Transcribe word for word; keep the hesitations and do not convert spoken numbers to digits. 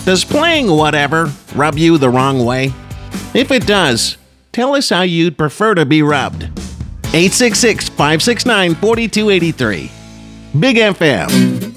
Does playing whatever rub you the wrong way? If it does, tell us how you'd prefer to be rubbed. eight six six, five six nine, four two eight three. Big F M.